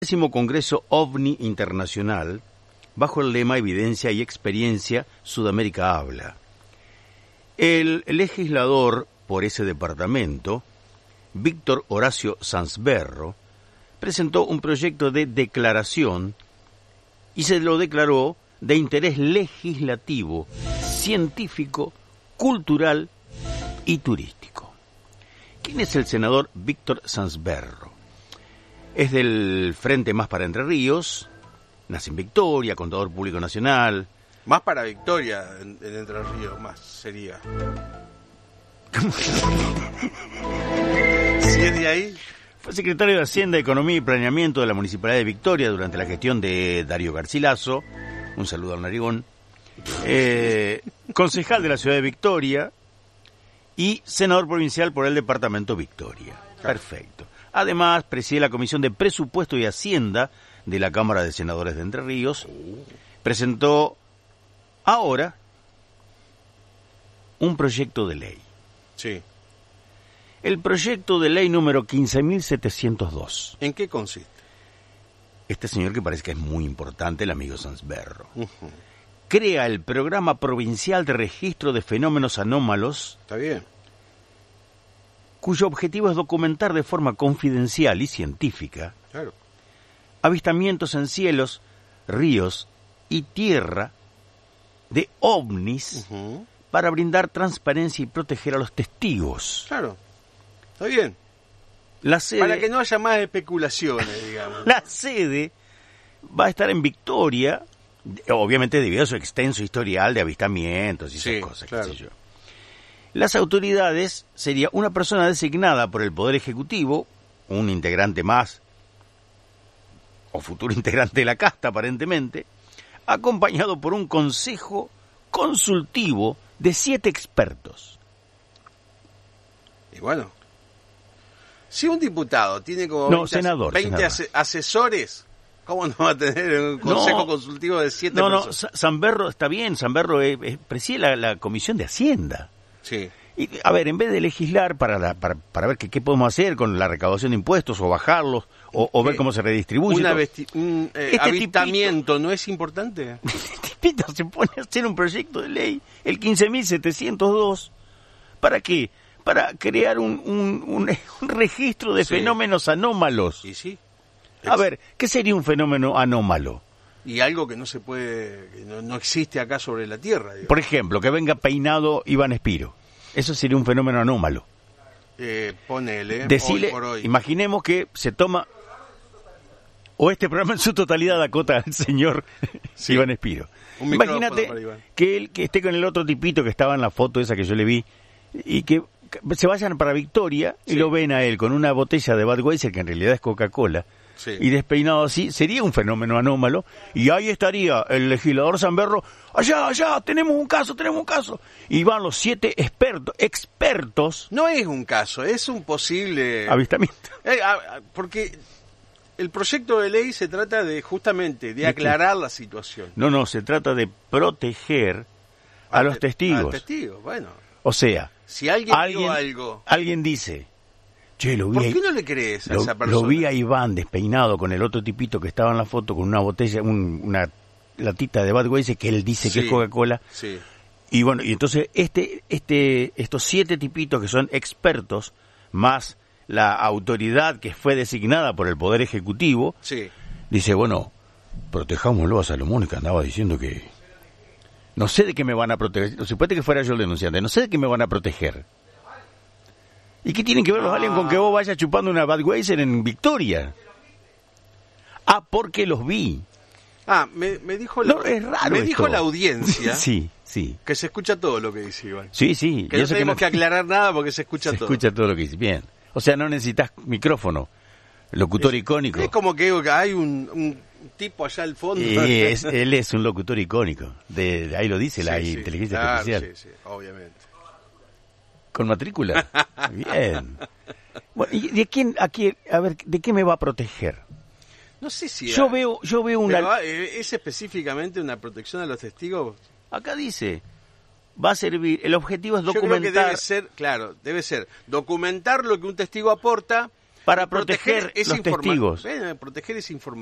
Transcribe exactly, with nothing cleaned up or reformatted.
Décimo Congreso OVNI Internacional, bajo el lema Evidencia y Experiencia, Sudamérica habla. El legislador por ese departamento, Víctor Horacio Sanzberro, presentó un proyecto de declaración y se lo declaró de interés legislativo, científico, cultural y turístico. ¿Quién es el senador Víctor Sanzberro? Es del Frente Más para Entre Ríos, nace en Victoria, contador público nacional. Más para Victoria, en, en Entre Ríos, más sería. ¿Si es de ahí? Fue secretario de Hacienda, Economía y Planeamiento de la Municipalidad de Victoria durante la gestión de Darío Garcilaso. Un saludo al narigón. Eh, concejal de la ciudad de Victoria y senador provincial por el departamento Victoria. Perfecto. Además, preside la Comisión de Presupuesto y Hacienda de la Cámara de Senadores de Entre Ríos. Presentó ahora un proyecto de ley. Sí. El proyecto de ley número quince mil setecientos dos. ¿En qué consiste? Este señor, que parece que es muy importante, el amigo Sanzberro, Uh-huh. crea el Programa Provincial de Registro de Fenómenos Anómalos. Está bien. Cuyo objetivo es documentar de forma confidencial y científica Claro. avistamientos en cielos, ríos y tierra de ovnis Uh-huh. para brindar transparencia y proteger a los testigos. Claro. Está bien. La sede, Para que no haya más especulaciones, digamos. la sede va a estar en Victoria, obviamente debido a su extenso historial de avistamientos y Sí, esas cosas, claro. qué sé yo. Las autoridades sería una persona designada por el Poder Ejecutivo, un integrante más, o futuro integrante de la casta aparentemente, acompañado por un consejo consultivo de siete expertos. Y bueno, si un diputado tiene como No, veinte, senador, veinte senador. ase- asesores, ¿cómo no va a tener un consejo No, consultivo de siete No, no, personas? Sa- Sanberro está bien, Sanberro eh, eh, preside la, la Comisión de Hacienda. Sí. Y, a ver, en vez de legislar para la, para, para ver que, qué podemos hacer con la recaudación de impuestos o bajarlos o, o ver Eh, cómo se redistribuye. Una todo. vesti- un eh, Este avistamiento, ¿no es importante? Este tipito se pone a hacer un proyecto de ley, el quince mil setecientos dos, ¿para qué? Para crear un, un, un, un registro de Sí. fenómenos anómalos. Y sí. A ver, ¿qué sería un fenómeno anómalo? Y algo que no se puede, que no, no existe acá sobre la Tierra, digamos. Por ejemplo, que venga peinado Iván Espiro. Eso sería un fenómeno anómalo. Eh, ponele, Decile, hoy por hoy. imaginemos que se toma, o este programa en su totalidad acota al señor Sí. Iván Espiro. Un micrófono Imagínate para Iván. que él que esté con el otro tipito que estaba en la foto esa que yo le vi, y que se vayan para Victoria y Sí. lo ven a él con una botella de Budweiser, que en realidad es Coca-Cola, Sí. y despeinado así, sería un fenómeno anómalo, y ahí estaría el legislador Sanberro, allá, allá, tenemos un caso, tenemos un caso, y van los siete expertos, expertos, No es un caso, es un posible... avistamiento. Eh, a- a- porque el proyecto de ley se trata de, justamente, de ¿De qué? aclarar la situación. No, no, se trata de proteger a Al los te- testigos. Al testigo, bueno. O sea, Si alguien, alguien, vio algo, alguien dice, che, lo vi, ¿por ahí- qué no le crees a lo, esa persona? lo vi a Iván despeinado con el otro tipito que estaba en la foto con una botella, un- una latita de Budweiser que él dice que Sí. es Coca-Cola. Sí, Y bueno, y entonces este, este, estos siete tipitos que son expertos, más la autoridad que fue designada por el Poder Ejecutivo, sí. dice, bueno, protejámoslo a Salomón, que andaba diciendo que... No sé de qué me van a proteger, suponete que fuera yo el denunciante, no sé de qué me van a proteger. ¿Y qué tienen que ver los Ah. aliens con que vos vayas chupando una Budweiser en Victoria? Ah, porque los vi. Ah, me, me dijo, la, No, es raro me esto. dijo la audiencia Sí, sí. que se escucha todo lo que dice Iván. Sí, sí. Que y no eso tenemos no- que aclarar nada porque se escucha se todo. escucha todo lo que dice. Bien. O sea, no necesitas micrófono. Locutor icónico. Es como que hay un, un tipo allá al fondo. Y es- él es un locutor icónico. De, de ahí lo dice la Sí, sí, inteligencia claro, artificial. Sí, sí, obviamente. ¿Con matrícula? Bien. Bueno, ¿y de quién, a quién, a ver, de qué me va a proteger? No sé si... Yo veo, yo veo una... Pero, eh, ¿es específicamente una protección a los testigos? Acá dice, va a servir, el objetivo es Yo creo que documentar... debe ser, claro, debe ser documentar lo que un testigo aporta para proteger, esa los informa- testigos. eh, proteger esa información.